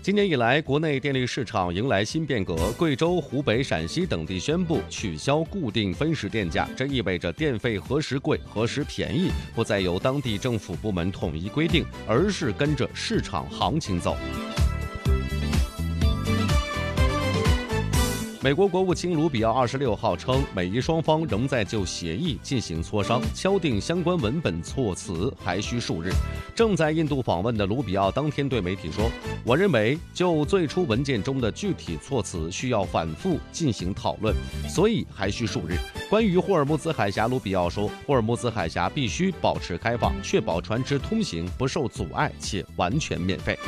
今年以来，国内电力市场迎来新变革，贵州、湖北、陕西等地宣布取消固定分时电价，这意味着电费何时贵、何时便宜，不再由当地政府部门统一规定，而是跟着市场行情走。美国国务卿卢比奥26号称，美伊双方仍在就协议进行磋商，敲定相关文本措辞还需数日。正在印度访问的卢比奥当天对媒体说：“我认为就最初文件中的具体措辞需要反复进行讨论，所以还需数日。”关于霍尔木兹海峡，卢比奥说：“霍尔木兹海峡必须保持开放，确保船只通行不受阻碍且完全免费。”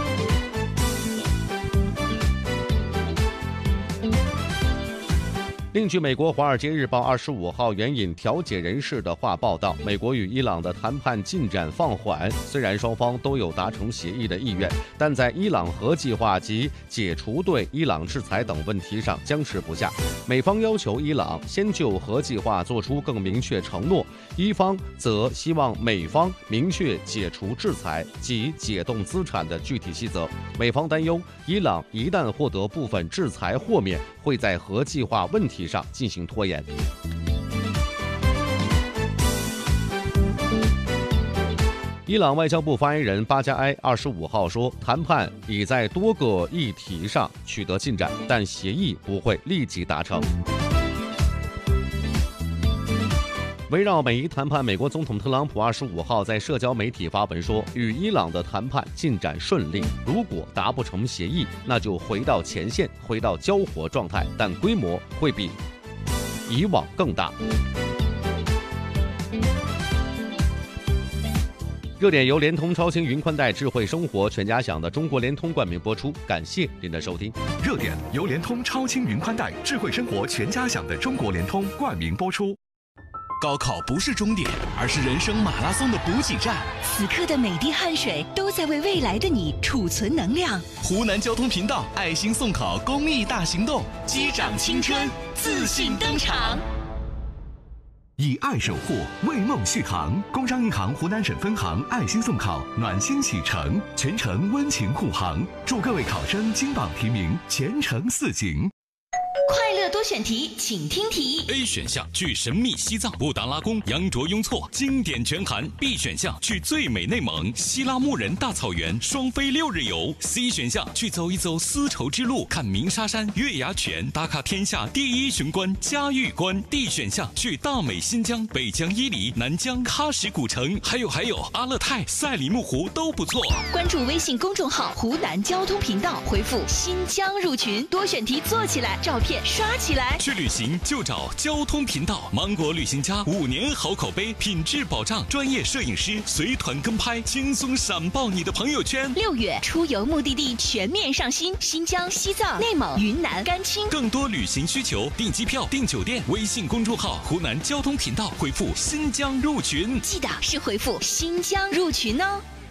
另据美国《华尔街日报》25号援引调解人士的话报道，美国与伊朗的谈判进展放缓，虽然双方都有达成协议的意愿，但在伊朗核计划及解除对伊朗制裁等问题上僵持不下。美方要求伊朗先就核计划做出更明确承诺，伊方则希望美方明确解除制裁及解冻资产的具体细则。美方担忧，伊朗一旦获得部分制裁豁免，会在核计划问题上进行拖延。伊朗外交部发言人巴加埃25号说，谈判已在多个议题上取得进展，但协议不会立即达成。围绕美伊谈判，美国总统特朗普25号在社交媒体发文说，与伊朗的谈判进展顺利，如果达不成协议，那就回到前线，回到交火状态，但规模会比以往更大。热点由联通超轻云宽带智慧生活全家享的中国联通冠名播出，感谢您的收听。 热点由联通超轻云宽带智慧生活全家享的中国联通冠名播出。 高考不是终点，而是人生马拉松的补给站。 此刻的每滴汗水都在为未来的你储存能量。 湖南交通频道爱心送考公益大行动，击掌青春，自信登场。 以爱守护，为梦续航。工商银行湖南省分行爱心送考暖心启程，全程温情护航，祝各位考生金榜题名，前程似锦。 快乐多选题，请听题。 A 选项去神秘西藏布达拉宫，羊卓雍措，经典全含。 B 选项去最美内蒙希拉木仁大草原，双飞6日游。 C 选项去走一走丝绸之路，看鸣沙山、月牙泉，打卡天下第一雄关嘉峪关。 D 选项去大美新疆、北疆伊犁、南疆喀什古城，还有阿勒泰、赛里木湖都不错。 关注微信公众号湖南交通频道，回复新疆入群，多选题做起来，照片刷起来。 去旅行就找交通频道，芒果旅行家5年好口碑，品质保障，专业摄影师随团跟拍，轻松闪爆你的朋友圈。 6月出游目的地全面上新，新疆、西藏、内蒙、云南、甘青。 更多旅行需求，订机票、订酒店，微信公众号湖南交通频道回复新疆入群， 记得是回复新疆入群哦。